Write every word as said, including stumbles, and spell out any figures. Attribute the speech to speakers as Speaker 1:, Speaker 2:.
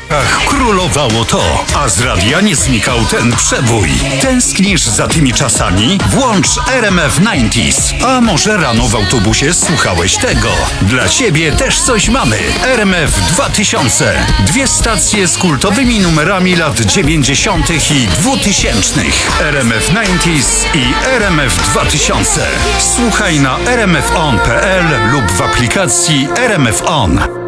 Speaker 1: Ach, królowało to, a z radia nie znikał ten przebój. Tęsknisz za tymi czasami? Włącz R M F dziewięćdziesiąt. A może rano w autobusie słuchałeś tego? Dla ciebie też coś mamy. R M F dwa tysiące. Dwie stacje z kultowymi numerami lat dziewięćdziesiątych i dwutysięcznych. R M F dziewięćdziesiąt i R M F dwa tysiące. Słuchaj na r m f on kropka p l lub w aplikacji R M F On.